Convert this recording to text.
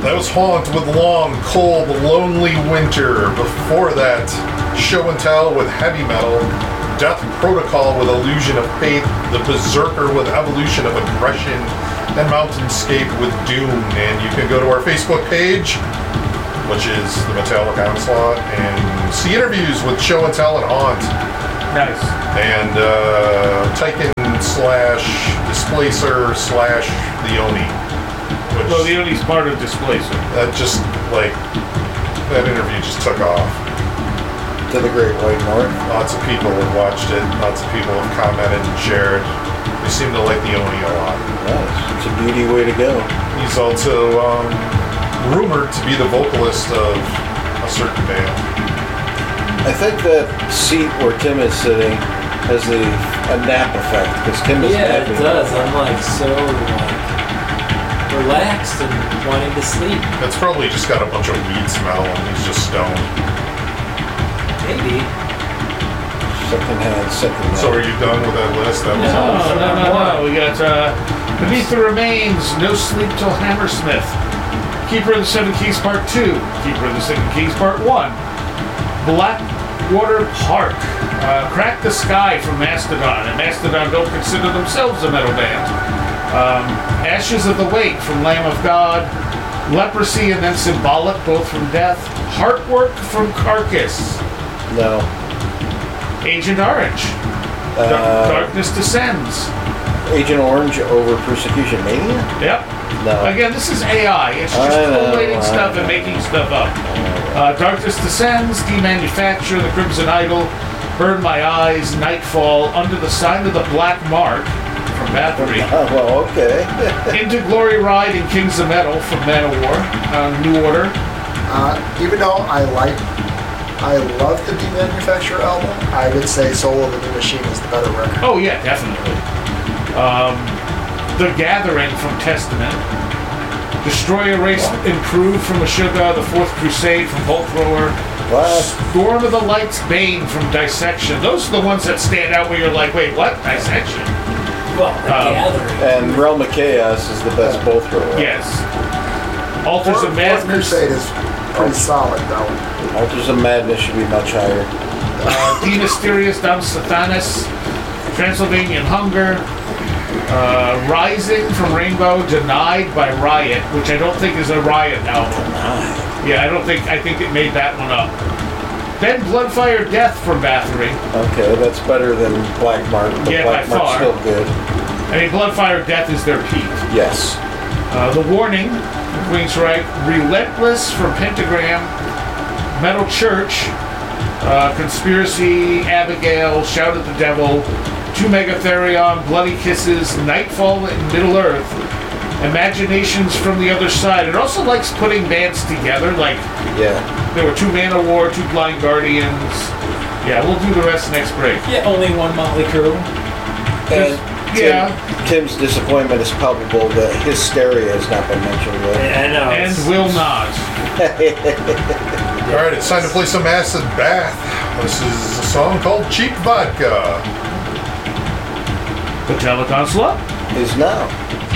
That was Haunt with Long, Cold, Lonely Winter. Before that, Show and Tell with Heavy Metal, Death Protocol with Illusion of Faith, The Berserker with Evolution of Aggression, and Mountainscape with Doom. And you can go to our Facebook page, which is the Metallic Onslaught, and see interviews with Show and Tell and Haunt. Nice. And Tykin/Displacer/Leone. Well, Leone's part of Displacer. That interview just took off. To the Great White North. Lots of people have watched it. Lots of people have commented and shared. They seem to like Leone a lot. Nice. It's a beauty way to go. He's also rumored to be the vocalist of a certain band. I think that seat where Tim is sitting has a nap effect because Tim is napping. Yeah, it does. I'm like so relaxed and wanting to sleep. It's probably just got a bunch of weed smell and he's just stoned. Maybe. Second. So are you done with that list? That was No. We got Beneath the Remains, No Sleep Till Hammersmith, Keeper of the Seven Keys Part 2, Keeper of the Seven Keys Part 1, Blackwater Park, Crack the Sky from Mastodon, and Mastodon don't consider themselves a metal band. Ashes of the Wake from Lamb of God, Leprosy and then Symbolic, both from Death, Heartwork from Carcass. No. Agent Orange, Darkness Descends. Agent Orange over Persecution Mania? Yep. No. Again, this is AI. It's just collating stuff and making stuff up. Darkness Descends, Demanufacture, The Crimson Idol, Burn My Eyes, Nightfall, Under the Sign of the Black Mark from Bathory. Well, okay. Into Glory Ride and Kings of Metal from Manowar, New Order. Even though I love the Demanufacture album, I would say Soul of the New Machine is the better record. Oh yeah, definitely. The Gathering from Testament. Destroy, Erase, Improve from Meshuggah. The Fourth Crusade from Bolt Thrower. What? Storm of the Light's Bane from Dissection. Those are the ones that stand out where you're like, wait, what? Dissection? Well, The Gathering. And Realm of Chaos is the best both thrower. Yes. Altars of Fourth Madness. Crusade is pretty solid, though. Altars of Madness should be much higher. De Mysterious, Dom Sathanis. Transylvanian Hunger. Rising from Rainbow, Denied by Riot, which I don't think is a Riot album. Yeah, I think it made that one up. Then Bloodfire Death from Bathory. Okay, that's better than Black Mark, but Yeah, Black by Mark's far. still good. I mean, Bloodfire Death is their peak. Yes. The Warning from Queensryche. Relentless from Pentagram. Metal Church. Conspiracy, Abigail, Shout at the Devil. 2 Megatherion, Bloody Kisses, Nightfall in Middle Earth, Imaginations from the Other Side. It also likes putting bands together, like there were 2 Manowar, 2 Blind Guardians. Yeah, we'll do the rest next break. Yeah, only one Motley Crue. And Yeah. Tim's disappointment is palpable that Hysteria has not been mentioned yet. I know. And will not. Alright, it's time to play some Acid Bath. This is a song called Cheap Vodka. Metallic Onslaught Is now.